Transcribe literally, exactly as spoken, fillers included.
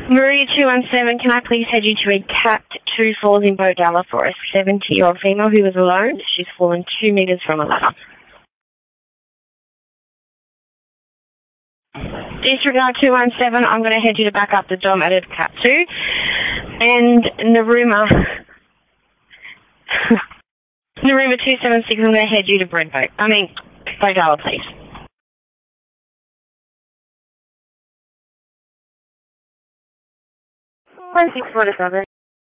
Maria two one seven, can I please head you to a cat two floors in Bodalla for a seventy-year-old female who is alone? She's fallen two metres from a ladder. Disregard two one seven, I'm going to head you to back up the Dom added cat two. And Naruma... Naruma two seven six, I'm going to head you to Breadboat. I mean, Bodalla, please. one six four to seven.